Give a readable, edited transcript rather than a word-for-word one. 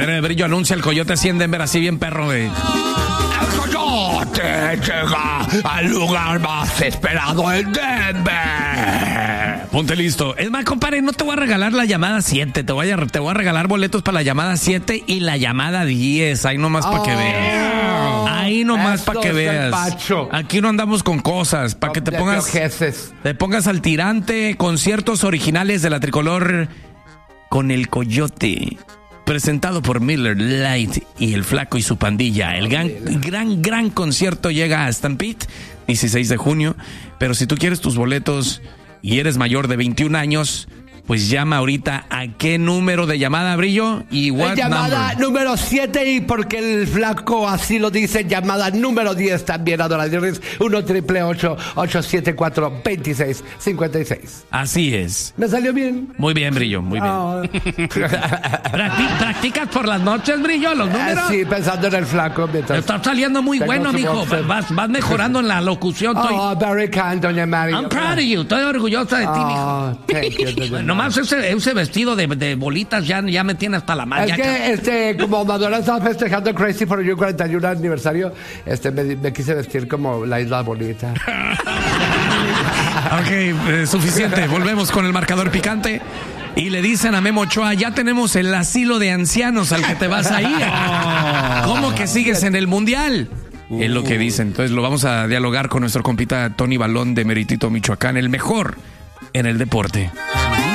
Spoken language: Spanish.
ver, Brillo, anuncia el Coyote 100 Denver así bien perro, güey. El Coyote llega al lugar más esperado en Denver. Ponte listo. Es más, compadre, no te voy a regalar la llamada 7. Te voy a regalar boletos para la llamada 7 y la llamada 10. Ahí nomás para que veas. Ahí nomás para que veas. Aquí no andamos con cosas. Para que te pongas al tirante. Conciertos originales de la tricolor con el Coyote. Presentado por Miller Lite y el Flaco y su pandilla. El gran concierto llega a Stampede, 16 de junio. Pero si tú quieres tus boletos y eres mayor de 21 años, pues llama ahorita. ¿A qué número de llamada, Brillo? Y what llamada number? número 7, y porque el Flaco así lo dice, llamada número 10 también, adoradores. 1-888-874-2656. Así es. ¿Me salió bien? Muy bien, Brillo, muy bien. ¿Practicas por las noches, Brillo, los números? Sí, pensando en el Flaco. Está saliendo muy bueno, mijo. Vas mejorando en la locución. Very kind, doña Mary. I'm proud of you. Estoy orgullosa de ti, mijo. Thank you, nomás ese vestido de bolitas ya me tiene hasta la malla. Es que, como Madonna estaba festejando Crazy for You 41 aniversario, me quise vestir como la isla bonita. Ok, suficiente. Volvemos con el marcador picante. Y le dicen a Memo Ochoa, ya tenemos el asilo de ancianos al que te vas a ir. ¿Cómo que sigues en el mundial? Es lo que dicen. Entonces lo vamos a dialogar con nuestro compita Tony Balón de Meritito, Michoacán, el mejor en el deporte.